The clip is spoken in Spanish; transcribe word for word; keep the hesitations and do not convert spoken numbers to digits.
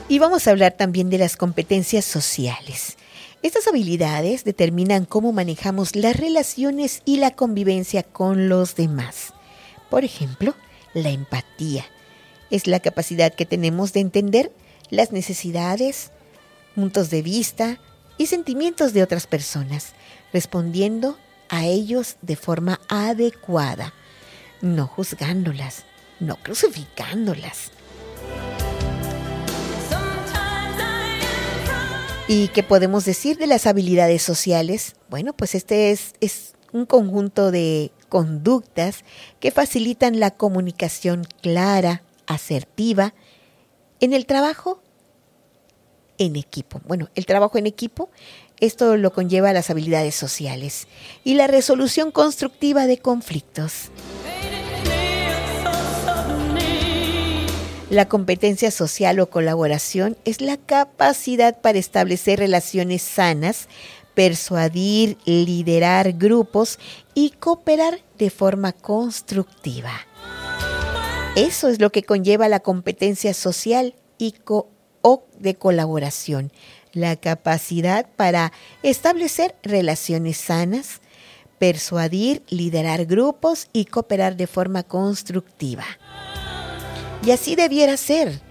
Y vamos a hablar también de las competencias sociales. Estas habilidades determinan cómo manejamos las relaciones y la convivencia con los demás. Por ejemplo, la empatía es la capacidad que tenemos de entender las necesidades, puntos de vista y sentimientos de otras personas, respondiendo a ellos de forma adecuada, no juzgándolas, no crucificándolas. ¿Y qué podemos decir de las habilidades sociales? Bueno, pues este es, es un conjunto de conductas que facilitan la comunicación clara, asertiva, en el trabajo en equipo. Bueno, el trabajo en equipo, esto lo conlleva las habilidades sociales y la resolución constructiva de conflictos. La competencia social o colaboración es la capacidad para establecer relaciones sanas, persuadir, liderar grupos y cooperar de forma constructiva. Eso es lo que conlleva la competencia social y co- o de colaboración, la capacidad para establecer relaciones sanas, persuadir, liderar grupos y cooperar de forma constructiva. Y así debiera ser.